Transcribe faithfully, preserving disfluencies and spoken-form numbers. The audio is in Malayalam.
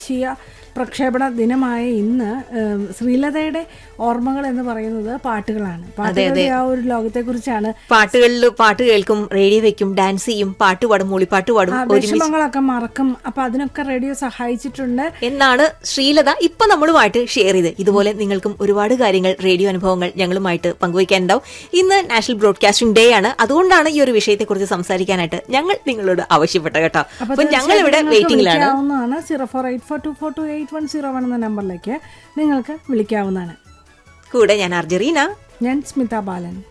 ദേശീയ പ്രക്ഷേപണ ദിനമായ ഇന്ന് ശ്രീലതയുടെ ഓർമ്മകൾ എന്ന് പറയുന്നത് പാട്ടുകളാണ്. പാട്ടുകളുടെ ആ ഒരു ലോകത്തെ കുറിച്ചാണ്. പാട്ടുകളിൽ പാട്ട് കേൾക്കും, റേഡിയോ വെക്കും, ഡാൻസ് ചെയ്യും, പാട്ട് പാടും, മൂളിപ്പാട്ട് പാടും, വിഷമങ്ങളൊക്കെ മറക്കും. അപ്പൊ അതിനൊക്കെ റേഡിയോ സഹായിച്ചിട്ടുണ്ട് എന്നാണ് ശ്രീലത ഇപ്പൊ നമ്മളുമായിട്ട് ഷെയർ ചെയ്ത്. ഇതുപോലെ നിങ്ങൾക്കും ഒരുപാട് കാര്യങ്ങൾ, റേഡിയോ അനുഭവങ്ങൾ ഞങ്ങളുമായിട്ട് പങ്കുവയ്ക്കാനുണ്ടാവും. ഇന്ന് നാഷണൽ ബ്രോഡ്കാസ്റ്റിംഗ് ഡേ ആണ്. അതുകൊണ്ടാണ് ഈ ഒരു വിഷയത്തെ കുറിച്ച് സംസാരിക്കാനായിട്ട് ഞങ്ങൾ നിങ്ങളോട് ആവശ്യപ്പെട്ടത് കേട്ടോ. അപ്പൊ ഞങ്ങൾ ഇവിടെ വെയിറ്റിംഗിലാണ്. Zero four eight four to four to eight one zero one എന്ന നമ്പറിലേക്ക് നിങ്ങൾക്ക് വിളിക്കാവുന്നതാണ്. കൂടെ ഞാൻ അർജറീന, ഞാൻ സ്മിത ബാലൻ.